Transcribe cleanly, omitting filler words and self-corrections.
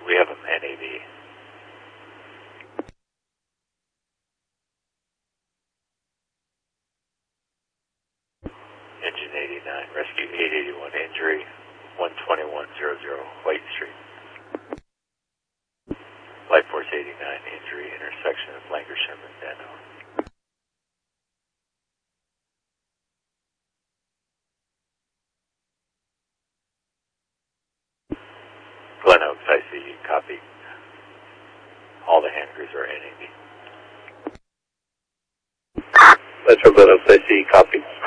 We have them NAV. Engine 89, rescue 881, injury 12100 White Street. Life Force 89, injury, intersection of Lankershim and Denno. Glen Oaks, I see you, copy. All the hand crews are NAV. Metro Glen Oaks, I see you, copy.